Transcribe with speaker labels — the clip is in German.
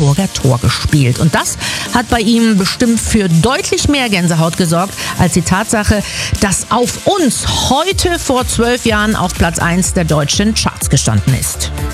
Speaker 1: Brandenburger Tor gespielt. Und das hat bei ihm bestimmt für deutlich mehr Gänsehaut gesorgt, als die Tatsache, dass Auf uns heute vor 12 Jahren auf Platz 1 der deutschen Charts gestanden ist.